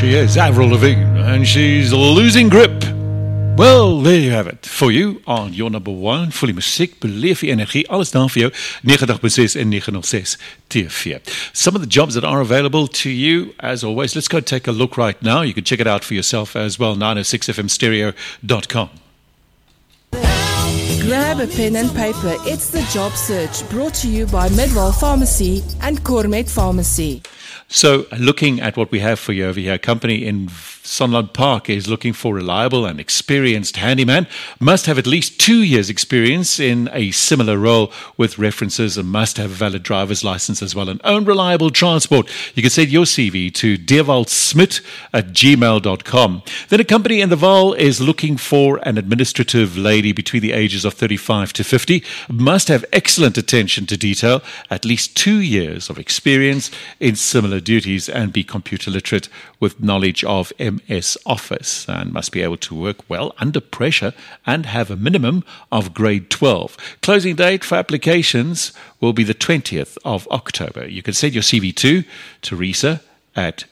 she is, Avril Lavigne, and she's losing grip. Well, there you have it. For you on your number one, fully musiek, beleef die energie, alles daar vir jou, 90.6 en 906 TV. Some of the jobs that are available to you, as always, let's go take a look right now. You can check it out for yourself as well, 906fmstereo.com. Grab a pen and paper. It's the Job Search, brought to you by Midwell Pharmacy and Cormet Pharmacy. So, looking at what we have for you over here, a company in Sunland Park is looking for reliable and experienced handyman, must have at least 2 years experience in a similar role with references, and must have a valid driver's license as well, and own reliable transport. You can send your CV to deerwaldsmit@gmail.com. Then a company in the Vaal is looking for an administrative lady between the ages of 35 to 50, must have excellent attention to detail, at least 2 years of experience in similar duties, and be computer literate with knowledge of MS Office, and must be able to work well under pressure and have a minimum of grade 12. Closing date for applications will be the 20th of October. You can send your CV to Teresa at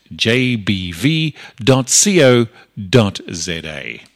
jbv.co.za.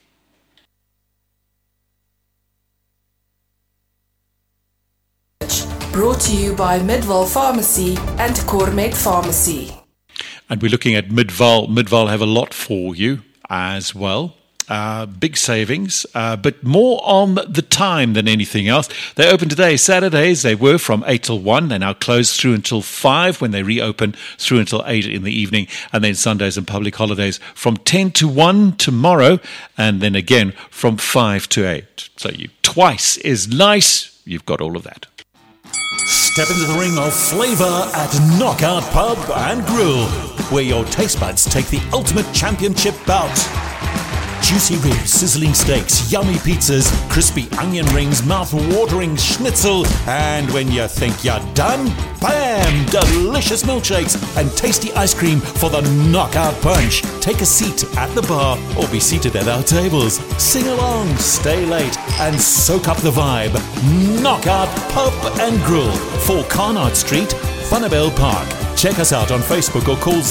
Brought to you by Midwell Pharmacy and Cormet Pharmacy. And we're looking at Midwell. Midwell have a lot for you as well. Big savings, but more on the time than anything else. They open today. Saturdays, they were from 8 till 1. They now close through until 5 when they reopen through until 8 in the evening. And then Sundays and public holidays from 10 to 1 tomorrow. And then again from 5 to 8. So you twice is nice. You've got all of that. Step into the ring of flavour at Knockout Pub and Grill, where your taste buds take the ultimate championship bout. Juicy ribs, sizzling steaks, yummy pizzas, crispy onion rings, mouth-watering schnitzel, and when you think you're done, bam! Delicious milkshakes and tasty ice cream for the knockout punch. Take a seat at the bar or be seated at our tables. Sing along, stay late, and soak up the vibe. Knockout Pub and Grill, 4 Carnart Street, Funnabell Park. Check us out on Facebook or call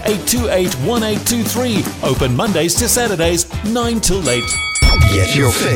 082-828-1823. Open Mondays to Saturdays, 9 till 8. Get your